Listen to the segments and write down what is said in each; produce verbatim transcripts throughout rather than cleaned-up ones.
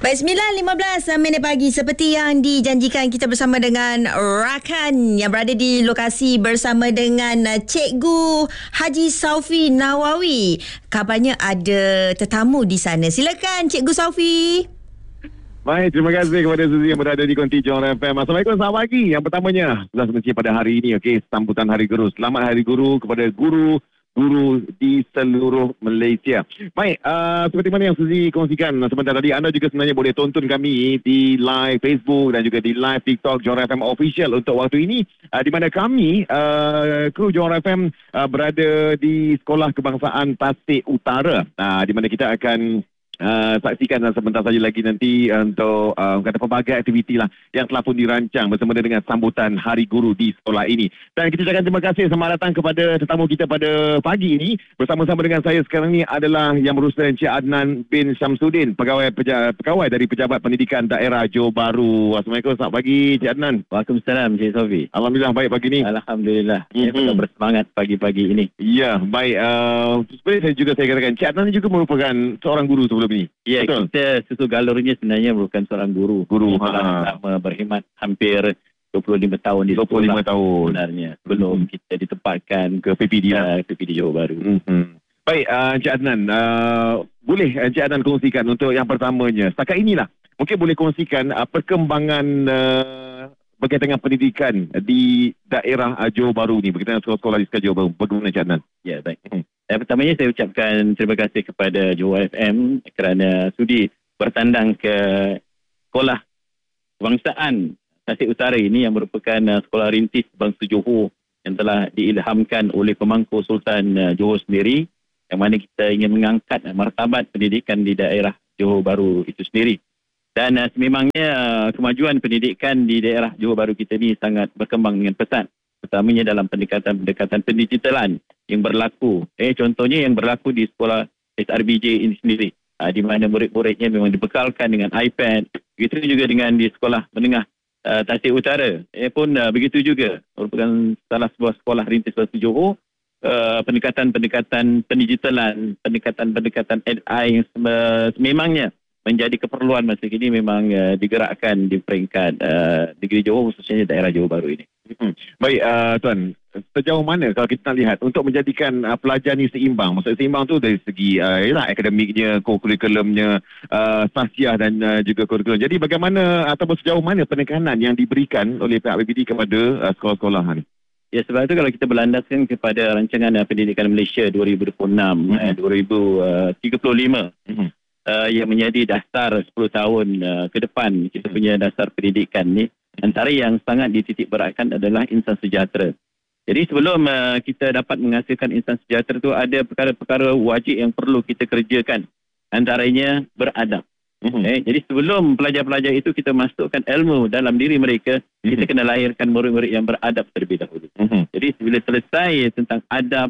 Baik, sembilan lima belas minit pagi. Seperti yang dijanjikan, kita bersama dengan rakan yang berada di lokasi bersama dengan Cikgu Haji Saufi Nawawi. Kabarnya ada tetamu di sana. Silakan Cikgu Saufi. Baik, terima kasih kepada Suzy yang berada di Konti Johor F M. Assalamualaikum, selamat pagi. Yang pertamanya, sudah semestinya pada hari ini, okey, sambutan Hari Guru. Selamat Hari Guru kepada guru guru di seluruh Malaysia. Baik, uh, seperti mana yang Suzy kongsikan sebentar tadi, anda juga sebenarnya boleh tonton kami di live Facebook dan juga di live TikTok Johor F M Official untuk waktu ini, uh, di mana kami, uh, kru Johor F M uh, berada di Sekolah Kebangsaan Tasik Utara, uh, di mana kita akan Uh, saksikan sebentar saja lagi nanti untuk uh, kata pelbagai aktiviti lah yang telah pun dirancang bersama dengan sambutan Hari Guru di sekolah ini. Dan kita ucapkan terima kasih, selamat datang kepada tetamu kita pada pagi ini. Bersama-sama dengan saya sekarang ni adalah Yang Berurusan Encik Adnan bin Syamsuddin, pegawai peja- pegawai dari Pejabat Pendidikan Daerah Johor Bahru. Assalamualaikum, selamat pagi Encik Adnan. Waalaikumsalam Encik Sofi. Alhamdulillah baik pagi ni. Alhamdulillah. Mm-hmm. Saya tetap bersemangat pagi-pagi ini. Ya, baik. Uh, sebenarnya saya juga saya katakan Encik Adnan juga merupakan seorang guru sebelum ini. Ya, betul. Kita susu galurnya sebenarnya merupakan seorang guru. Guru. Telah lama berkhidmat hampir dua puluh lima tahun di dua puluh lima sekolah tahun sebenarnya. Belum hmm. kita ditempatkan ke P P D lah. Uh, P P D Johor Bahru. Mm-hmm. Baik, uh, Encik Adnan, uh, boleh Encik Adnan kongsikan untuk yang pertamanya. Setakat inilah, mungkin boleh kongsikan uh, perkembangan uh, berkaitan dengan pendidikan di daerah uh, Johor Bahru ni, berkaitan dengan sekolah-sekolah di sekitar Johor Bahru. Bagaimana Encik Adnan? Ya, baik. Hmm. Yang pertamanya saya ucapkan terima kasih kepada Johor F M kerana sudi bertandang ke Sekolah Kebangsaan Tasik Utara ini yang merupakan uh, sekolah rintis bangsa Johor yang telah diilhamkan oleh Pemangku Sultan uh, Johor sendiri, yang mana kita ingin mengangkat uh, martabat pendidikan di daerah Johor Bahru itu sendiri. Dan uh, sememangnya uh, kemajuan pendidikan di daerah Johor Bahru kita ini sangat berkembang dengan pesat, terutamanya dalam pendekatan-pendekatan pendigitalan yang berlaku. Eh, contohnya yang berlaku di sekolah S R B J ini sendiri, uh, di mana murid-muridnya memang dibekalkan dengan iPad. Begitu juga dengan di sekolah menengah uh, Tasik Utara. Eh, pun uh, begitu juga. Merupakan salah sebuah sekolah rintis bangsa Johor. Uh, pendekatan-pendekatan pendigitalan, pendekatan-pendekatan A I yang sememangnya menjadi keperluan masa kini memang uh, digerakkan di peringkat uh, negeri Johor, khususnya daerah Johor Bahru ini. Hmm. Baik, uh, Tuan, sejauh mana kalau kita lihat untuk menjadikan uh, pelajar ni seimbang, maksud seimbang tu dari segi uh, yalah, akademiknya, kurikulumnya, uh, sasiah dan uh, juga kurikulum. Jadi bagaimana ataupun sejauh mana penekanan yang diberikan oleh pihak P P D kepada uh, sekolah-sekolah ni? Ya, sebab itu kalau kita berlandaskan kepada rancangan uh, pendidikan Malaysia dua ribu dua puluh enam, hmm. uh, dua ribu tiga puluh lima, hmm. uh, yang menjadi dasar sepuluh tahun uh, ke depan kita punya dasar pendidikan ni, antara yang sangat dititik beratkan adalah insan sejahtera. Jadi sebelum uh, kita dapat menghasilkan insan sejahtera tu, ada perkara-perkara wajib yang perlu kita kerjakan. Antaranya beradab. Mm-hmm. Eh, jadi sebelum pelajar-pelajar itu kita masukkan ilmu dalam diri mereka, mm-hmm. kita kena lahirkan murid-murid yang beradab terlebih dahulu. Mm-hmm. Jadi bila selesai tentang adab,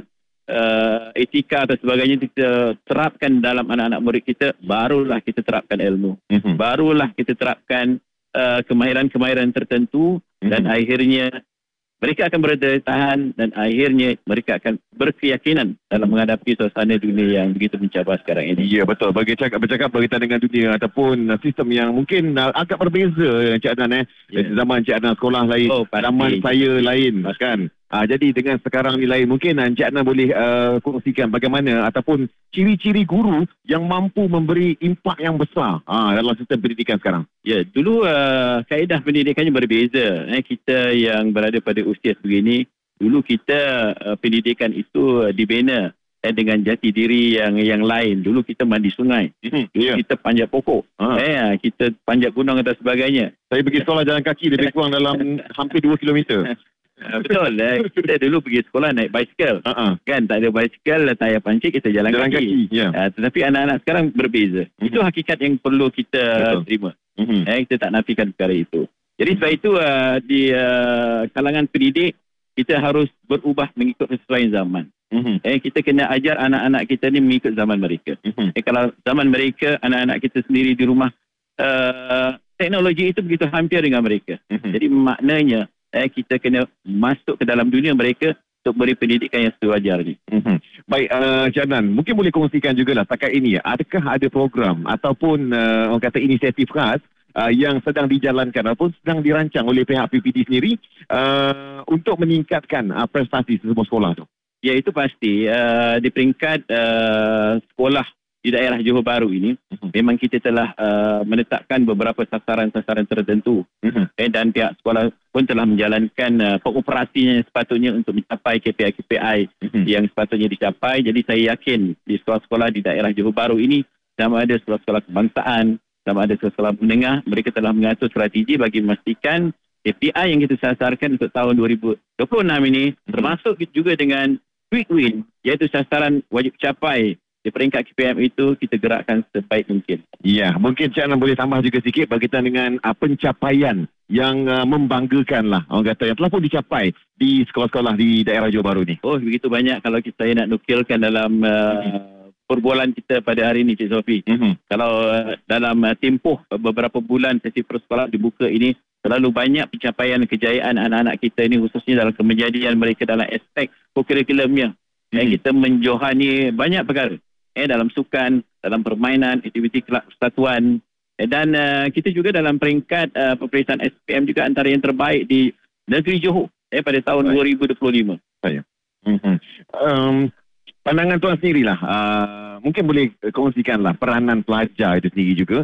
uh, etika dan sebagainya kita terapkan dalam anak-anak murid kita, barulah kita terapkan ilmu. Mm-hmm. Barulah kita terapkan Uh, kemahiran-kemahiran tertentu, mm-hmm. dan akhirnya mereka akan berdaya tahan dan akhirnya mereka akan berkeyakinan dalam menghadapi suasana dunia yang begitu mencabar sekarang ini. Ya, betul. Bagi cakap, bercakap berkaitan dengan dunia ataupun sistem yang mungkin uh, agak berbeza Encik Adnan, eh. Yeah. Zaman Encik Adnan sekolah lain, oh, zaman saya lain, kan. Uh, jadi dengan sekarang ni lain, mungkin uh, Encik Adnan boleh uh, kongsikan bagaimana ataupun ciri-ciri guru yang mampu memberi impak yang besar uh, dalam sistem pendidikan sekarang. Ya, dulu uh, kaedah pendidikannya berbeza. Eh, kita yang berada pada usia begini, dulu kita uh, pendidikan itu uh, dibina eh, dengan jati diri yang yang lain. Dulu kita mandi sungai, dulu yeah. kita panjat pokok, uh. eh, kita panjat gunung dan sebagainya. Saya pergi sekolah jalan kaki lebih kurang dalam hampir dua kilometer. Uh, betul, eh. Kita dulu pergi sekolah naik basikal, uh-uh. kan, tak ada basikal, tayar pancit, kita jalan, jalan kaki, kaki. Yeah. Uh, tetapi anak-anak sekarang berbeza. Mm-hmm. Itu hakikat yang perlu kita betul. terima. Mm-hmm. eh, Kita tak nafikan perkara itu. Jadi sebab itu uh, di uh, kalangan pendidik, kita harus berubah mengikut kesesuaian zaman. Mm-hmm. eh, Kita kena ajar anak-anak kita ni mengikut zaman mereka. Mm-hmm. eh, Kalau zaman mereka, anak-anak kita sendiri di rumah, uh, teknologi itu begitu hampir dengan mereka. Mm-hmm. Jadi maknanya Eh, kita kena masuk ke dalam dunia mereka untuk beri pendidikan yang sewajarnya. Mm-hmm. Baik, uh, Cik Adnan, mungkin boleh kongsikan jugalah setakat ini, adakah ada program ataupun uh, orang kata inisiatif khas uh, yang sedang dijalankan ataupun sedang dirancang oleh pihak P P D sendiri uh, untuk meningkatkan uh, prestasi semua sekolah tu? Ya, itu pasti. Uh, di peringkat uh, sekolah di daerah Johor Bahru ini, uh-huh. memang kita telah uh, menetapkan beberapa sasaran-sasaran tertentu. Uh-huh. Eh, dan pihak sekolah pun telah menjalankan uh, pengoperasinya sepatutnya untuk mencapai K P I K P I uh-huh. yang sepatutnya dicapai. Jadi saya yakin di sekolah-sekolah di daerah Johor Bahru ini, sama ada sekolah-sekolah kebangsaan, sama ada sekolah-sekolah menengah, mereka telah mengatur strategi bagi memastikan K P I yang kita sasarkan untuk tahun dua ribu dua puluh enam ini, uh-huh. termasuk juga dengan quick win, iaitu sasaran wajib capai di peringkat K P M itu kita gerakkan sebaik mungkin. Ya, mungkin Cik Adnan boleh tambah juga sikit berkaitan dengan uh, pencapaian yang uh, membanggakan lah, orang kata yang telah pun dicapai di sekolah-sekolah di daerah Johor Bahru ni. Oh, begitu banyak kalau kita saya nak nukilkan dalam uh, mm-hmm. perbualan kita pada hari ini, Cik Sofi. Mm-hmm. Kalau uh, dalam uh, tempoh beberapa bulan sesi persekolah dibuka ini, terlalu banyak pencapaian kejayaan anak-anak kita ini, khususnya dalam kemejadian mereka dalam aspek kurikulumnya. Mm-hmm. Eh, kita menjohani banyak perkara. Eh, dalam sukan, dalam permainan, aktiviti kelab persatuan. Eh, dan uh, kita juga dalam peringkat uh, peperiksaan S P M juga antara yang terbaik di negeri Johor eh, pada tahun Baik. dua ribu dua puluh lima. Saya. Mm-hmm. Um, pandangan tuan sendirilah, uh, mungkin boleh kongsikanlah peranan pelajar itu sendiri juga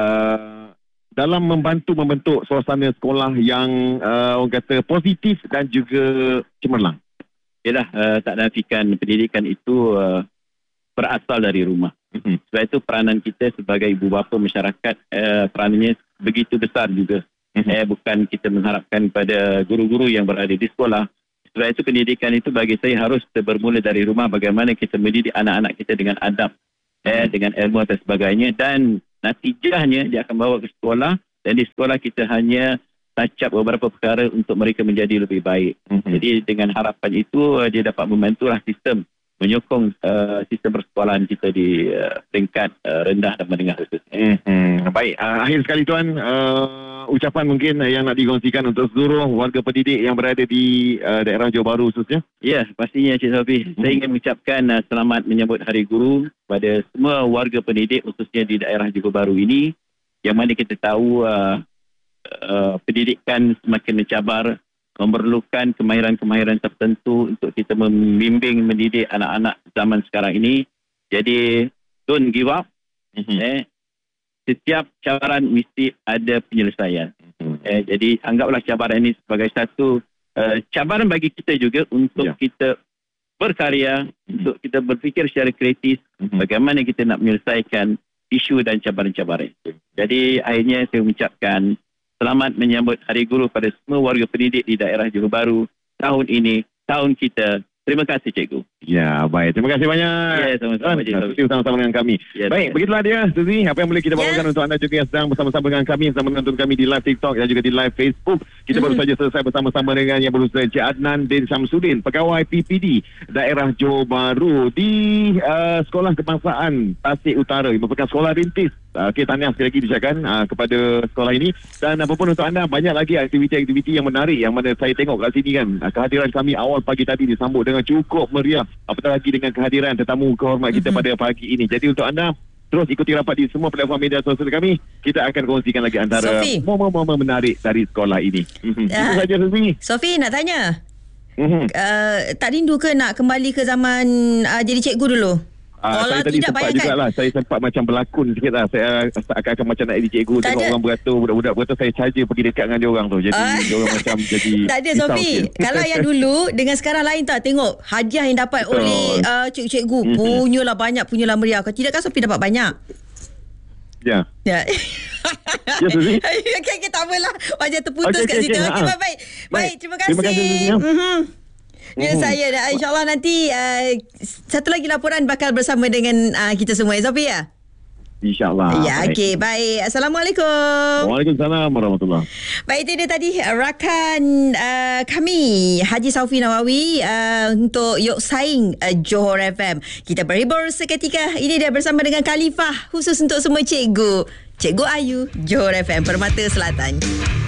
uh, dalam membantu membentuk suasana sekolah yang uh, orang kata positif dan juga cemerlang. Yalah, uh, tak nafikan pendidikan itu uh, berasal dari rumah. Mm-hmm. Sebab itu peranan kita sebagai ibu bapa masyarakat eh, peranannya begitu besar juga. Mm-hmm. Eh, bukan kita mengharapkan pada guru-guru yang berada di sekolah. Sebab itu pendidikan itu bagi saya harus bermula dari rumah. Bagaimana kita mendidik anak-anak kita dengan adab, eh, mm-hmm. dengan ilmu dan sebagainya. Dan natijahnya dia akan bawa ke sekolah. Dan di sekolah kita hanya tacap beberapa perkara untuk mereka menjadi lebih baik. Mm-hmm. Jadi dengan harapan itu dia dapat membantulah sistem menyokong uh, sistem persekolahan kita di uh, peringkat uh, rendah dan menengah khususnya. Hmm, baik, uh, akhir sekali tuan, uh, ucapan mungkin yang nak dikongsikan untuk seluruh warga pendidik yang berada di uh, daerah Johor Bahru khususnya? Ya, pastinya Cik Sofi. Hmm. Saya ingin mengucapkan uh, selamat menyambut Hari Guru pada semua warga pendidik khususnya di daerah Johor Bahru ini, yang mana kita tahu uh, uh, pendidikan semakin mencabar, memerlukan kemahiran-kemahiran tertentu untuk kita membimbing, mendidik anak-anak zaman sekarang ini. Jadi, don't give up. Mm-hmm. Eh, setiap cabaran mesti ada penyelesaian. Mm-hmm. Eh, jadi, anggaplah cabaran ini sebagai satu uh, cabaran bagi kita juga untuk yeah. kita berkarya, mm-hmm. untuk kita berfikir secara kritis, mm-hmm. bagaimana kita nak menyelesaikan isu dan cabaran-cabaran itu. Jadi, akhirnya saya mengucapkan selamat menyambut Hari Guru pada semua warga pendidik di daerah Johor Bahru tahun ini, tahun kita. Terima kasih, Cikgu. Ya, baik. Terima kasih banyak. Ya, sama-sama. Sama-sama dengan kami. Ya, baik, ya. Begitulah dia, Suzy. Apa yang boleh kita bawakan ya. untuk anda juga yang sedang bersama-sama dengan kami, bersama menonton kami di live TikTok dan juga di live Facebook. Kita hmm. baru saja selesai bersama-sama dengan yang berusaha Encik Adnan bin Syamsuddin, pegawai P P D daerah Johor Bahru di uh, Sekolah Kebangsaan Tasik Utara. Merupakan sekolah rintis. Uh, Okey, tahniah sekali lagi diucapkan uh, kepada sekolah ini. Dan apapun untuk anda, banyak lagi aktiviti-aktiviti yang menarik yang mana saya tengok kat sini kan. Uh, kehadiran kami awal pagi tadi disambut dengan cukup meriah. Apatah lagi dengan kehadiran tetamu kehormat kita mm-hmm. pada pagi ini. Jadi untuk anda, terus ikuti rapat di semua platform media sosial kami. Kita akan kongsikan lagi antara momen-momen menarik dari sekolah ini. Mm-hmm. Uh, Itu saja, Sofi. Sofi, nak tanya. Mm-hmm. Uh, tak rindu ke nak kembali ke zaman uh, jadi cikgu dulu? Uh, saya tadi sempat jugalah. Saya sempat macam berlakon sikit lah. Saya akan-akan macam nak jadi cikgu. Tak tengok ada. Orang beratur, budak-budak beratur, saya saja pergi dekat dengan dia orang tu. Jadi uh. dia orang macam jadi tak ada, Sofi. Kalau yang dulu dengan sekarang lain tak. Tengok hadiah yang dapat Betul. oleh uh, cikgu-cikgu. Mm-hmm. Punyalah banyak, punyalah meriah. Kalau tidak kan Sofi dapat banyak. Ya. Ya. Ya, Suzy. Okey, okay, tak apalah. Wajah terputus okay, kat okay, situ. Okey, okay, baik, baik. Baik, terima kasih. Terima kasih. Mm-hmm. Ya, hmm. saya dah. InsyaAllah nanti uh, satu lagi laporan bakal bersama dengan uh, kita semua. Sofi ya? InsyaAllah. Ya, okey. Baik. Assalamualaikum. Waalaikumsalam warahmatullahi. Baik, itu dia tadi rakan uh, kami Haji Saufi Nawawi uh, untuk Yok Saing uh, Johor F M. Kita berhibur seketika. Ini dia bersama dengan Khalifah, khusus untuk semua cikgu. Cikgu Ayu, Johor F M, Permata Selatan.